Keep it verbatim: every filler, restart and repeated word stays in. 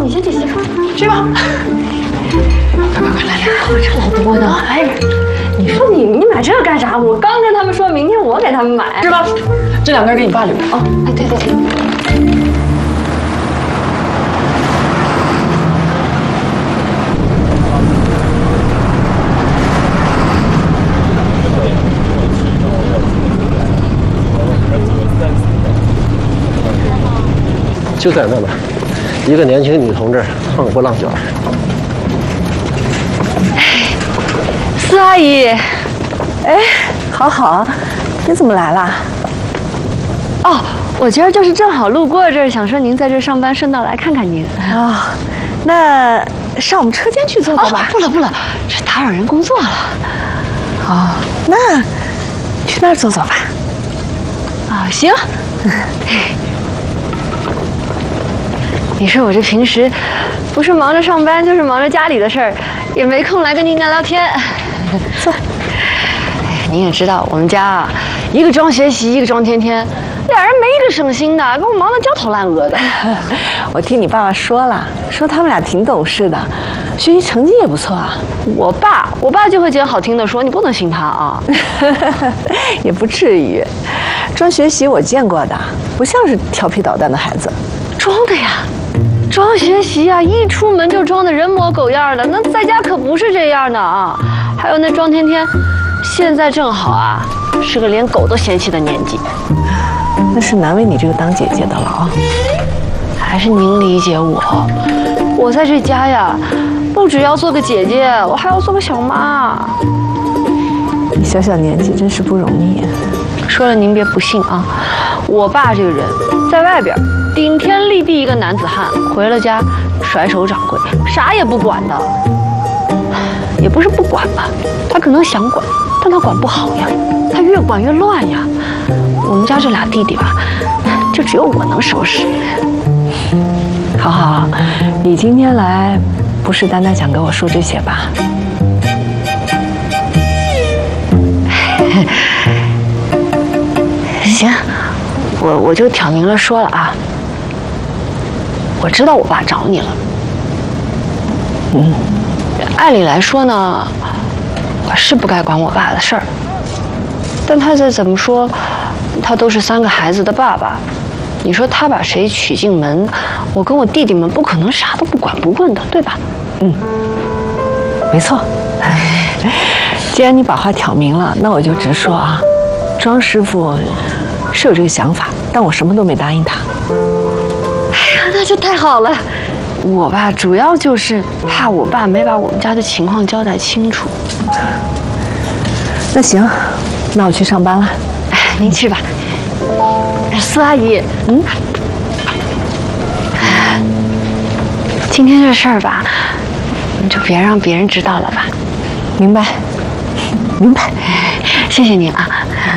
你先去洗手， 去吧。 快快快来来，我这老多呢。哎，你说你你买这干啥？我刚跟他们说明天我给他们买。 是吧？这两根给你爸留着。 哦，哎，对对对。 就在那吧，一个年轻女同志横波浪卷。 司阿姨， 哎，好好，你怎么来了？ 哦，我今儿就是正好路过这儿，想说您在这上班，顺道来看看您。 啊、哦，那上我们车间去坐坐吧。 哦、不了不了，这打扰人工作了。 哦，那去那儿坐坐吧。 啊、哦，行。你说我这平时不是忙着上班，就是忙着家里的事儿，也没空来跟您聊聊天。 坐。 哎，您也知道，我们家啊，一个装学习，一个装天天，俩人没一个省心的，给我忙得焦头烂额的。 我听你爸爸说了，说他们俩挺懂事的，学习成绩也不错啊。 我爸，我爸就会捡好听的说，你不能信他啊。 也不至于，装学习我见过的，不像是调皮捣蛋的孩子。 装的呀。装学习啊，一出门就装的人模狗样的，那在家可不是这样的啊。还有那装天天，现在正好啊，是个连狗都嫌弃的年纪。 那是难为你这个当姐姐的了啊。 还是您理解我，我在这家呀，不只要做个姐姐，我还要做个小妈。 你小小年纪真是不容易。 说了您别不信啊，我爸这个人在外边顶天立地一个男子汉，回了家甩手掌柜，啥也不管的。也不是不管吧，他可能想管，但他管不好呀，他越管越乱呀。我们家这俩弟弟吧，就只有我能收拾。 好好，你今天来不是单单想跟我说这些吧？ 行，我我就挑明了说了啊。我知道我爸找你了，嗯，按理来说呢，我是不该管我爸的事儿，但他再怎么说，他都是三个孩子的爸爸。你说他把谁娶进门，我跟我弟弟们不可能啥都不管不问的，对吧？ 嗯，没错。既然你把话挑明了，那我就直说啊。庄师傅是有这个想法，但我什么都没答应他。 哎呀，那就太好了。我吧，主要就是怕我爸没把我们家的情况交代清楚。 那行，那我去上班了。 哎，您去吧。苏阿姨，嗯，今天这事儿吧，你就别让别人知道了吧。 明白，明白。 谢谢您啊。